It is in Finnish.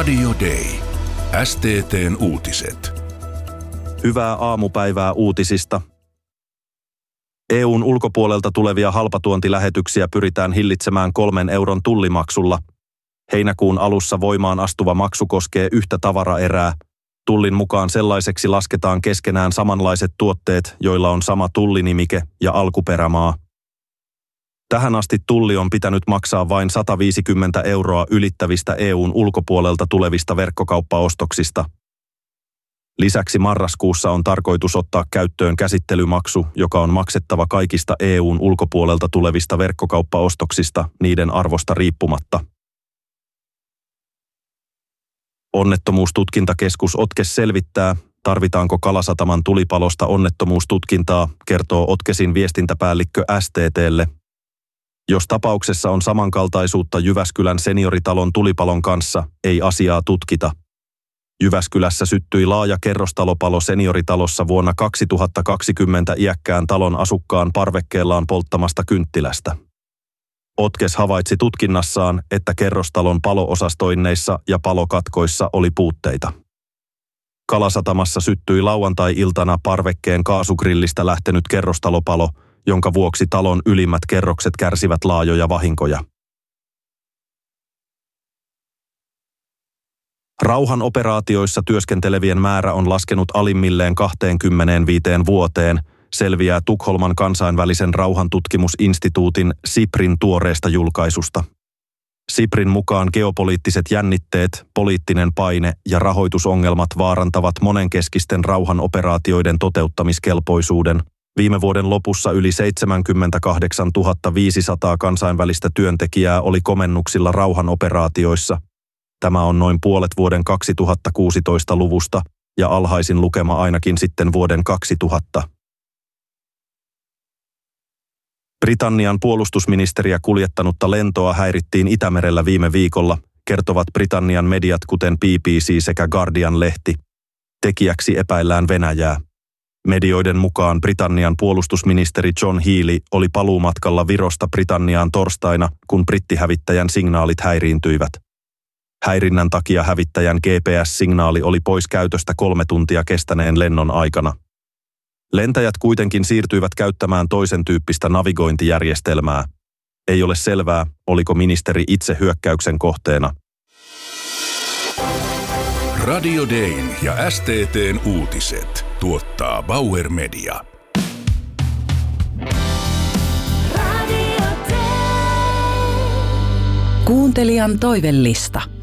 Radio Day. STT:n uutiset. Hyvää aamupäivää uutisista. EU:n ulkopuolelta tulevia halpatuontilähetyksiä pyritään hillitsemään 3 euron tullimaksulla. Heinäkuun alussa voimaan astuva maksu koskee yhtä tavaraerää. Tullin mukaan sellaiseksi lasketaan keskenään samanlaiset tuotteet, joilla on sama tullinimike ja alkuperämaa. Tähän asti tulli on pitänyt maksaa vain 150 euroa ylittävistä EU:n ulkopuolelta tulevista verkkokauppaostoksista. Lisäksi marraskuussa on tarkoitus ottaa käyttöön käsittelymaksu, joka on maksettava kaikista EU:n ulkopuolelta tulevista verkkokauppaostoksista niiden arvosta riippumatta. Onnettomuustutkintakeskus OTKES selvittää, tarvitaanko Kalasataman tulipalosta onnettomuustutkintaa, kertoo OTKESin viestintäpäällikkö STT:lle. Jos tapauksessa on samankaltaisuutta Jyväskylän senioritalon tulipalon kanssa, ei asiaa tutkita. Jyväskylässä syttyi laaja kerrostalopalo senioritalossa vuonna 2020 iäkkään talon asukkaan parvekkeellaan polttamasta kynttilästä. OTKES havaitsi tutkinnassaan, että kerrostalon palo-osastoinneissa ja palokatkoissa oli puutteita. Kalasatamassa syttyi lauantai-iltana parvekkeen kaasugrillistä lähtenyt kerrostalopalo, jonka vuoksi talon ylimmät kerrokset kärsivät laajoja vahinkoja. Rauhanoperaatioissa työskentelevien määrä on laskenut alimmilleen 25 vuoteen, selviää Tukholman kansainvälisen rauhantutkimusinstituutin SIPRin tuoreesta julkaisusta. SIPRin mukaan geopoliittiset jännitteet, poliittinen paine ja rahoitusongelmat vaarantavat monenkeskisten rauhanoperaatioiden toteuttamiskelpoisuuden. Viime vuoden lopussa yli 78 500 kansainvälistä työntekijää oli komennuksilla rauhanoperaatioissa. Tämä on noin puolet vuoden 2016 luvusta ja alhaisin lukema ainakin sitten vuoden 2000. Britannian puolustusministeriä kuljettanutta lentoa häirittiin Itämerellä viime viikolla, kertovat Britannian mediat kuten BBC sekä Guardian-lehti. Tekijäksi epäillään Venäjää. Medioiden mukaan Britannian puolustusministeri John Healey oli paluumatkalla Virosta Britanniaan torstaina, kun brittihävittäjän signaalit häiriintyivät. Häirinnän takia hävittäjän GPS-signaali oli pois käytöstä 3 tuntia kestäneen lennon aikana. Lentäjät kuitenkin siirtyivät käyttämään toisen tyyppistä navigointijärjestelmää. Ei ole selvää, oliko ministeri itse hyökkäyksen kohteena. Radio Dayn ja STT:n uutiset tuottaa Bauer Media. Kuuntelijan toivellista.